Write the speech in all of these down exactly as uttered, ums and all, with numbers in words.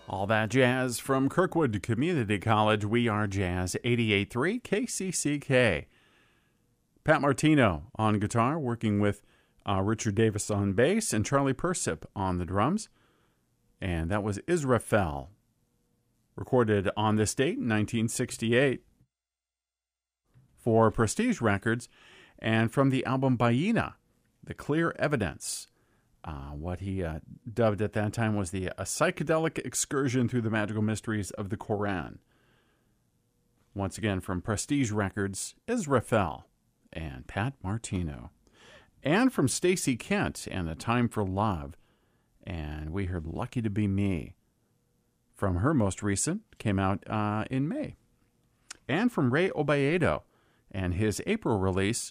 All that jazz from Kirkwood Community College. We are Jazz eighty-eight point three K C C K. Pat Martino on guitar, working with uh, Richard Davis on bass and Charlie Persip on the drums. And that was Israfel, recorded on this date in nineteen sixty-eight for Prestige Records, and from the album Bayyina, The Clear Evidence. Uh, what he uh, dubbed at that time was the a psychedelic excursion through the magical mysteries of the Quran. Once again, from Prestige Records, Israfel and Pat Martino. And from Stacey Kent and A Time for Love, and we heard Lucky to Be Me. From her most recent, came out uh, in May. And from Ray Obaedo and his April release,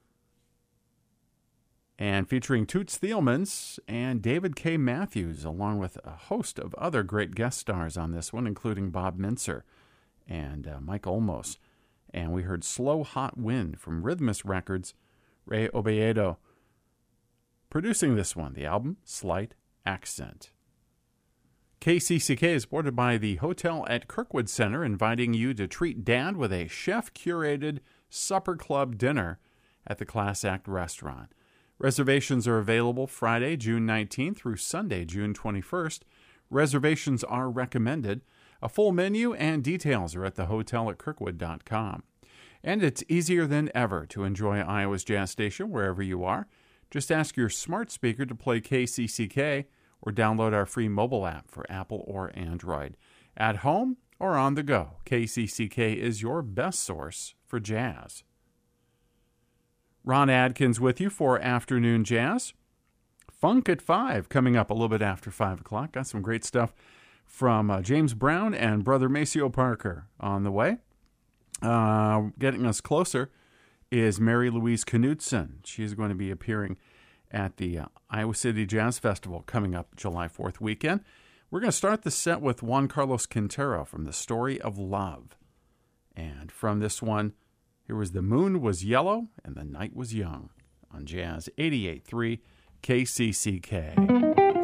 and featuring Toots Thielmans and David K. Matthews, along with a host of other great guest stars on this one, including Bob Mintzer and uh, Mike Olmos. And we heard Slow Hot Wind from Rhythmus Records, Ray Obaedo producing this one, the album Slight Accent. K C C K is supported by the Hotel at Kirkwood Center, inviting you to treat Dad with a chef-curated supper club dinner at the Class Act Restaurant. Reservations are available Friday, June nineteenth through Sunday, June twenty-first. Reservations are recommended. A full menu and details are at the hotel at kirkwood dot com. And it's easier than ever to enjoy Iowa's Jazz Station wherever you are. Just ask your smart speaker to play K C C K or download our free mobile app for Apple or Android. At home or on the go, K C C K is your best source for jazz. Ron Adkins with you for Afternoon Jazz. Funk at five, coming up a little bit after five o'clock. Got some great stuff from uh, James Brown and Brother Maceo Parker on the way. Uh, getting us closer is Mary Louise Knudsen. She's going to be appearing at the uh, Iowa City Jazz Festival coming up July fourth weekend. We're going to start the set with Juan Carlos Quintero from The Story of Love. And from this one, here was The Moon Was Yellow and the Night Was Young on Jazz eighty-eight point three K C C K.